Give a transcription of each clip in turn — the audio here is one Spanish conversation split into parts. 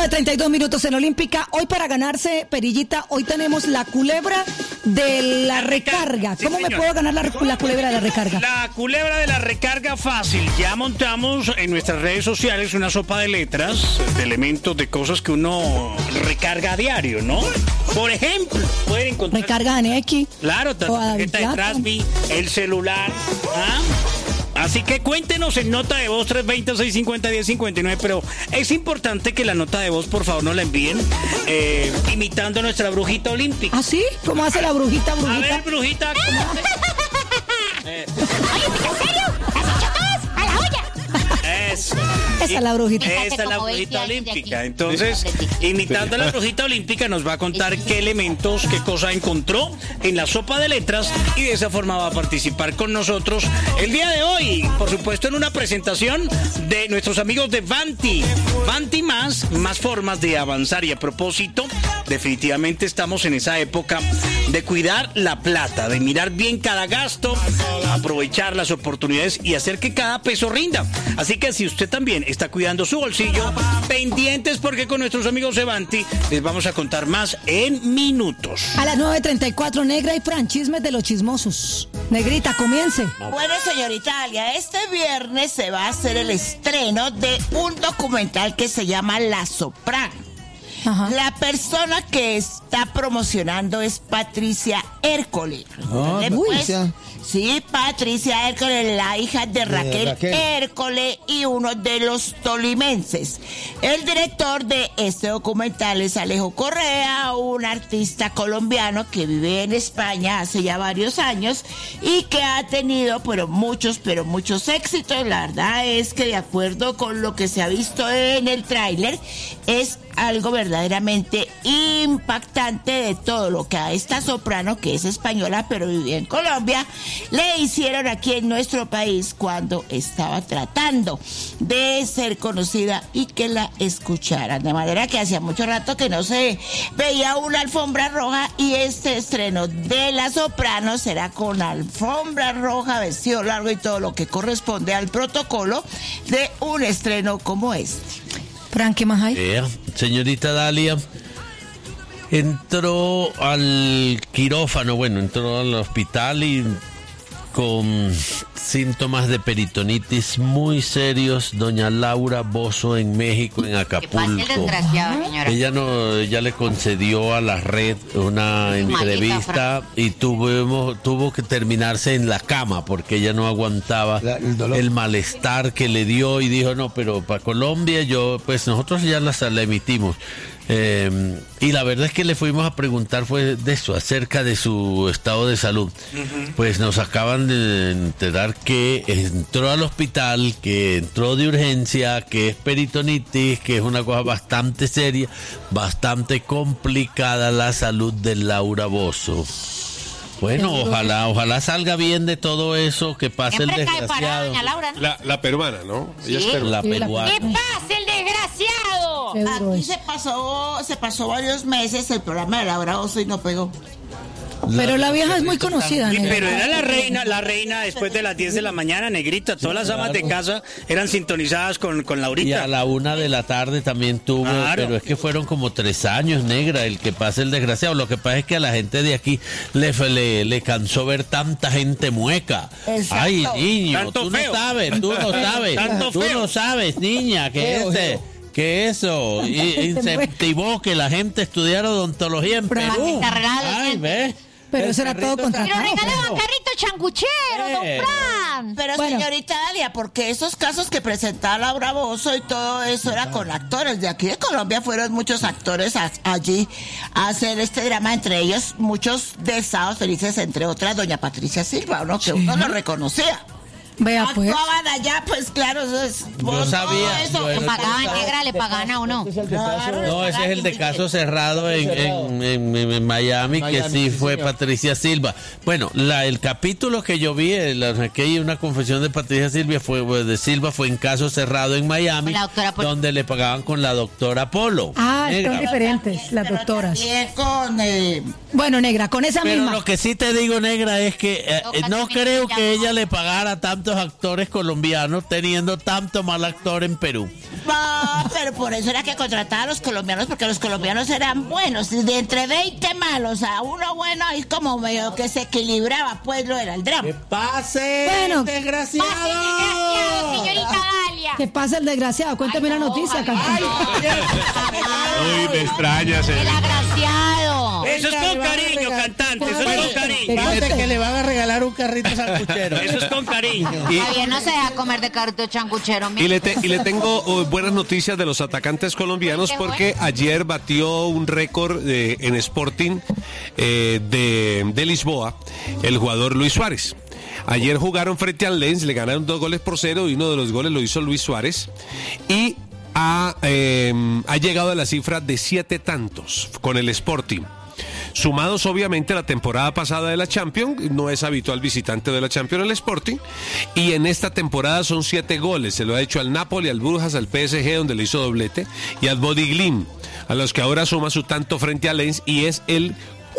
9:32 en Olímpica. Hoy para ganarse, Perillita, hoy tenemos la culebra de la recarga. Sí, ¿Cómo señor. me puedo ganar la culebra de la recarga? La culebra de la recarga fácil. Ya montamos en nuestras redes sociales una sopa de letras, de elementos, de cosas que uno recarga a diario, ¿no? Por ejemplo, pueden encontrar... Recarga en X. Claro, o a tarjeta de Daviplata. Trasmi, el celular. ¿Ah? Así que cuéntenos en nota de voz 320-650-1059, pero es importante que la nota de voz, por favor, nos la envíen imitando a nuestra brujita olímpica. ¿Ah, sí? ¿Cómo hace la brujita? A ver, brujita, ¿cómo hace? Oye, ¿en serio? ¿Has hecho todas? ¡A la olla! Eso. Esa es la brujita. Esta es la Como 20 brujita años de olímpica. aquí. Entonces, imitando a la brujita olímpica, nos va a contar qué elementos, qué cosa encontró en la sopa de letras y de esa forma va a participar con nosotros el día de hoy. Por supuesto, en una presentación de nuestros amigos de Vanti. Vanti más formas de avanzar. Y a propósito, definitivamente estamos en esa época de cuidar la plata, de mirar bien cada gasto, aprovechar las oportunidades y hacer que cada peso rinda. Así que si usted también está cuidando su bolsillo, pendientes porque con nuestros amigos de Vanti les vamos a contar más en minutos. A las 9:34, Negra y Fran, chismes de los chismosos. Negrita, comience. Bueno, señorita Alia, este viernes se va a hacer el estreno de un documental que se llama La Soprano. Ajá. La persona que está promocionando es Patricia Hércole. Patricia. Sí, Patricia Hércole, la hija de Raquel Hércole y uno de los tolimenses. El director de este documental es Alejo Correa, un artista colombiano que vive en España hace ya varios años y que ha tenido muchos éxitos. La verdad es que de acuerdo con lo que se ha visto en el tráiler, es algo verdaderamente impactante de todo lo que a esta soprano, que es española pero vive en Colombia, le hicieron aquí en nuestro país cuando estaba tratando de ser conocida y que la escucharan. De manera que hacía mucho rato que no se veía una alfombra roja y este estreno de La Soprano será con alfombra roja, vestido largo y todo lo que corresponde al protocolo de un estreno como este. Fran, ¿qué más hay? Señorita Dalia entró al quirófano, entró al hospital y con síntomas de peritonitis muy serios, doña Laura Bozzo en México, en Acapulco. Que pase el desgraciado, señora. Ella le concedió a la red una entrevista y tuvo que terminarse en la cama porque ella no aguantaba el malestar que le dio y dijo, no, pero para Colombia nosotros ya la emitimos. Y la verdad es que le fuimos a preguntar fue de eso, acerca de su estado de salud. Pues nos acaban de enterar que entró al hospital, que entró de urgencia, que es peritonitis, que es una cosa bastante seria, bastante complicada la salud de Laura Bozzo. Bueno, ojalá salga bien de todo eso, que pase Siempre el cae parada, desgraciado. doña Laura, ¿no? La peruana, ¿no? Ella es peruana. La peruana. ¡Que pase el desgraciado! Seguro Aquí es. se pasó varios meses el programa de Laura Bozzo y no pegó. Pero la vieja es muy conocida, Negra. Pero era la reina después de las 10 de la mañana, Negrita. Todas las amas de casa eran sintonizadas con Y Laurita. a la 1:00 p.m. también tuvo, Claro. pero es que fueron como 3 años, Negra, el que pase el desgraciado. Lo que pasa es que a la gente de aquí le cansó ver tanta gente mueca. Exacto. Ay, niño, Tanto tú feo. no sabes, Tanto tú feo. no sabes, niña, que eso incentivó que la gente estudiara odontología en Pero Perú. carrera de los Ay, dientes. ¿ves? Pero eso era todo Pero contratado. regalaban carrito changuchero, don Fran. Pero Bueno. señorita Dalia, porque esos casos que presentaba Laura Bozzo y todo eso era con actores de aquí de Colombia, fueron muchos actores allí a hacer este drama, entre ellos muchos de Sábados Felices, entre otras doña Patricia Silva, ¿no? Que uno lo reconocía. Vea pues. Actuaban allá, pues claro, eso es No sabía. todo eso. ¿Le pagaban, Negra? ¿Le pagaban a uno? No, ese es el de caso cerrado en Miami, que sí fue Patricia Silva. Bueno, el capítulo que yo vi, una confesión de Patricia Silva fue en caso cerrado en Miami, Con la doctora Polo. donde le pagaban con la doctora Polo. Ah, son diferentes las doctoras. Con, Bueno, negra, con esa Pero misma. lo que sí te digo, negra, es que no creo que ella le pagara a tantos actores colombianos teniendo tanto mal actor en Perú. No, pero por eso era que contrataba a los colombianos, porque los colombianos eran buenos. Y de entre 20 malos a uno bueno, ahí como medio que se equilibraba, pues lo era el drama. ¡Que pase, Bueno. desgraciado! Desgraciado, señorita Dalia. ¿Qué pasa el desgraciado? Cuéntame una noticia, cantante. Uy, me extrañas. El agraciado. Eso es con cariño, cantante, eso es con cariño. Fíjate que le van a regalar un carrito sanguchero. Eso es con cariño. Javier no se deja comer de carrito changuchero. Y le tengo buenas noticias de los atacantes colombianos porque ayer batió un récord en Sporting de Lisboa el jugador Luis Suárez. Ayer jugaron frente al Lens, le ganaron 2-0 y uno de los goles lo hizo Luis Suárez y ha llegado a la cifra de 7 tantos con el Sporting. Sumados obviamente a la temporada pasada de la Champions, no es habitual visitante de la Champions el Sporting, y en esta temporada son 7 goles, se lo ha hecho al Napoli, al Brujas, al PSG donde le hizo doblete, y al Bodiglim, a los que ahora suma su tanto frente al Lens y es el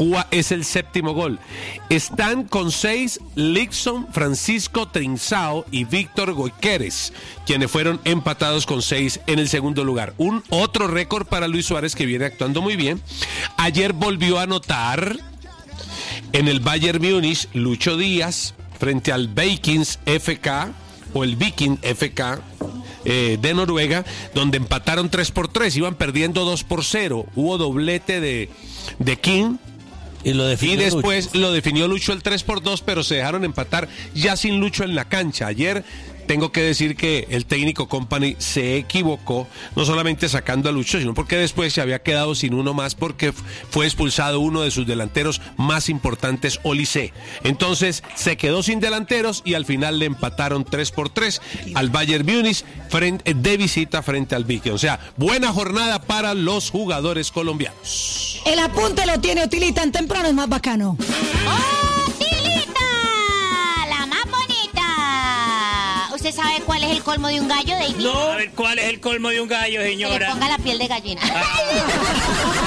7º gol. Están con 6 Lixon, Francisco Trinzao y Víctor Goiqueres, quienes fueron empatados con 6 en el segundo lugar. Un otro récord para Luis Suárez, que viene actuando muy bien. Ayer volvió a anotar en el Bayern Múnich Lucho Díaz frente al Vikings FK o el Viking FK de Noruega, donde empataron 3-3, iban perdiendo 2-0. Hubo doblete de King. Y después Lucho. Lo definió Lucho el 3-2, pero se dejaron empatar ya sin Lucho en la cancha. Ayer tengo que decir que el técnico Company se equivocó, no solamente sacando a Lucho, sino porque después se había quedado sin uno más porque fue expulsado uno de sus delanteros más importantes, Olise. Entonces se quedó sin delanteros y al final le empataron 3-3 al Bayern Múnich de visita frente al Viking. O sea, buena jornada para los jugadores colombianos. El apunte lo tiene Otilita, en temprano es más bacano. ¡Otilita! La más bonita. ¿Usted sabe cuál es el colmo de un gallo, David? No. A ver, ¿cuál es el colmo de un gallo, Que le señora? ponga la piel de gallina.